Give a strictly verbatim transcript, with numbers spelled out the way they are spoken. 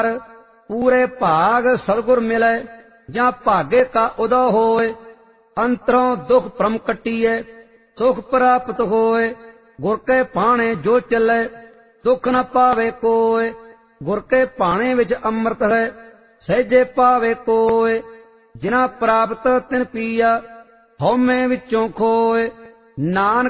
पूरे भाग सतगुर मिलै जां भागे का उदय होए। अंतरों दुख परम कटिए सुख प्राप्त होए। गुर के भाणे जो चले दुख न पावे कोय। गुर के भाणे विच अमृत है सहजे पावे कोय। जिना प्राप्त तिन पिया हउमे विचों खोए। नानक